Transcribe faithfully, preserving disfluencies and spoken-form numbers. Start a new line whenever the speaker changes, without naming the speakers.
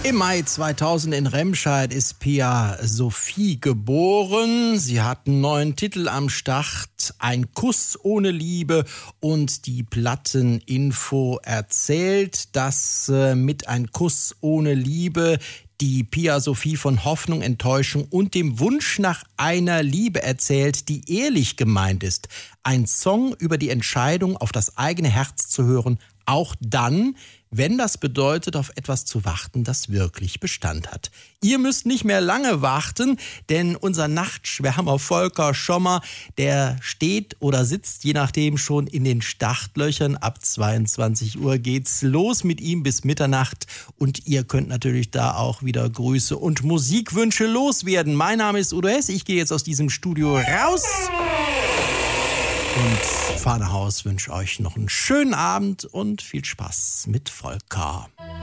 Im Mai zweitausend in Remscheid ist Pia Sophie geboren. Sie hat einen neuen Titel am Start, Ein Kuss ohne Liebe, und die Platteninfo erzählt, dass äh, mit Ein Kuss ohne Liebe die Pia Sophie von Hoffnung, Enttäuschung und dem Wunsch nach einer Liebe erzählt, die ehrlich gemeint ist. Ein Song über die Entscheidung, auf das eigene Herz zu hören, auch dann, wenn das bedeutet, auf etwas zu warten, das wirklich Bestand hat. Ihr müsst nicht mehr lange warten, denn unser Nachtschwärmer Volker Schommer, der steht oder sitzt, je nachdem, schon in den Startlöchern. Ab zweiundzwanzig Uhr geht's los mit ihm bis Mitternacht. Und ihr könnt natürlich da auch wieder Grüße und Musikwünsche loswerden. Mein Name ist Udo Hess, ich gehe jetzt aus diesem Studio raus und fahre nach Haus, wünsche euch noch einen schönen Abend und viel Spaß mit Volker.